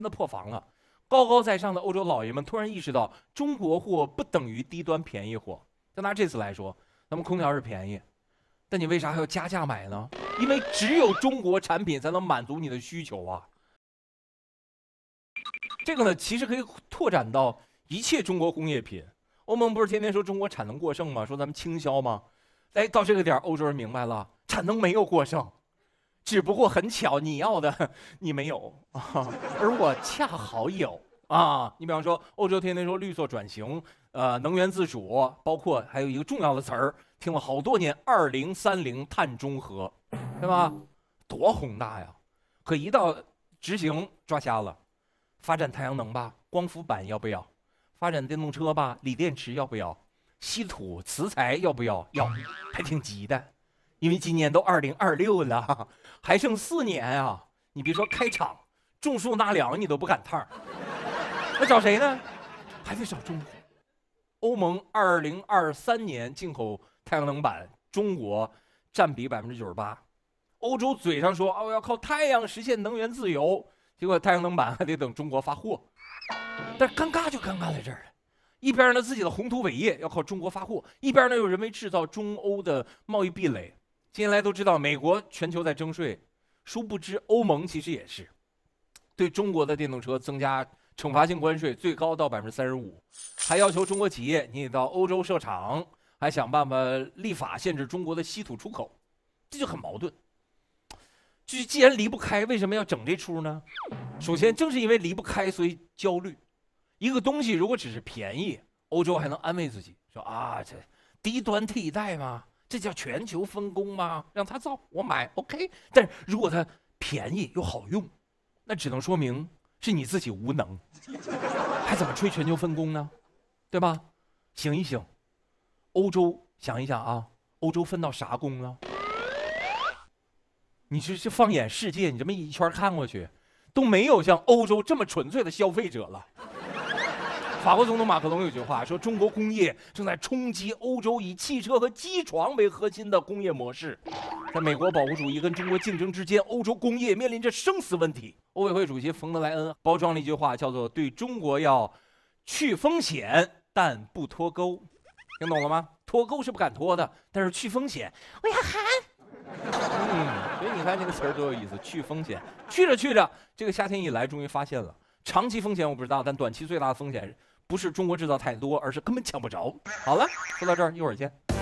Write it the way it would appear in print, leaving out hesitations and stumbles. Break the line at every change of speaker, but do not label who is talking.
那破防了。高高在上的欧洲老爷们突然意识到，中国货不等于低端便宜货。就拿这次来说，咱们空调是便宜，但你为啥还要加价买呢？因为只有中国产品才能满足你的需求啊。这个呢，其实可以拓展到一切中国工业品。欧盟不是天天说中国产能过剩吗？说咱们倾销吗？哎，到这个点，欧洲人明白了，产能没有过剩，只不过很巧，你要的你没有啊，而我恰好有啊。你比方说，欧洲天天说绿色转型，能源自主，包括还有一个重要的词儿，听了好多年，2030碳中和，对吧？多宏大呀！可一到执行抓瞎了。发展太阳能吧，光伏板要不要？发展电动车吧，锂电池要不要？稀土磁材要不要？要，还挺急的，因为今年都2026了，还剩4年啊！你别说开厂，种树纳凉你都不赶趟，那找谁呢？还得找中国。欧盟2023年进口太阳能板，中国占比98%。欧洲嘴上说我要靠太阳实现能源自由。结果太阳能板还得等中国发货，但尴尬就尴尬在这儿了。一边呢自己的红土伟业要靠中国发货，一边呢又人为制造中欧的贸易壁垒。近年来都知道美国全球在征税，殊不知欧盟其实也是对中国的电动车增加惩罚性关税，最高到35%，还要求中国企业你得到欧洲设厂，还想办法立法限制中国的稀土出口，这就很矛盾。就是既然离不开，为什么要整这出呢？首先，正是因为离不开，所以焦虑。一个东西如果只是便宜，欧洲还能安慰自己说啊，这低端替代嘛，这叫全球分工吗？让他造，我买 OK。但如果它便宜又好用，那只能说明是你自己无能，还怎么吹全球分工呢？对吧？醒一醒，欧洲想一想啊，欧洲分到啥工了？你是放眼世界，你这么一圈看过去，都没有像欧洲这么纯粹的消费者了。法国总统马克龙有句话说：“中国工业正在冲击欧洲以汽车和机床为核心的工业模式。”在美国保护主义跟中国竞争之间，欧洲工业面临着生死问题。欧委会主席冯德莱恩包装了一句话，叫做“对中国要去风险，但不脱钩”。听懂了吗？脱钩是不敢脱的，但是去风险，我要喊。所以你看这个词儿多有意思，去风险。去着去着，这个夏天以来终于发现了，长期风险我不知道，但短期最大的风险不是中国制造太多，而是根本抢不着。好了，说到这儿，一会儿见。